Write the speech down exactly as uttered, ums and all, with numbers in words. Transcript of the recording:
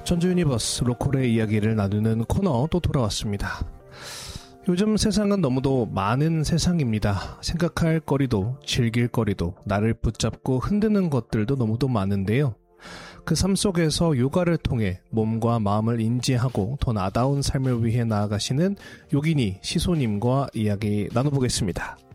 전주 유니버스 로컬의 이야기를 나누는 코너 또 돌아왔습니다. 요즘 세상은 너무도 많은 세상입니다. 생각할 거리도 즐길 거리도 나를 붙잡고 흔드는 것들도 너무도 많은데요. 그 삶 속에서 요가를 통해 몸과 마음을 인지하고 더 나다운 삶을 위해 나아가시는 요기니 시소님과 이야기 나눠보겠습니다.